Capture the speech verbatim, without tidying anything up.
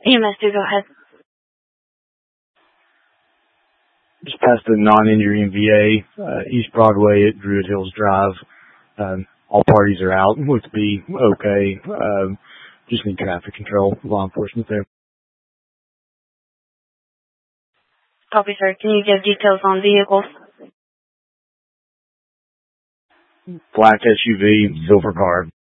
E M S two, go ahead. Just past the non-injury M V A, uh, East Broadway at Druid Hills Drive. Um, all parties are out. Looks to be okay. Um, just need traffic control, law enforcement there. Copy, sir. Can you give details on vehicles? Black S U V, silver car.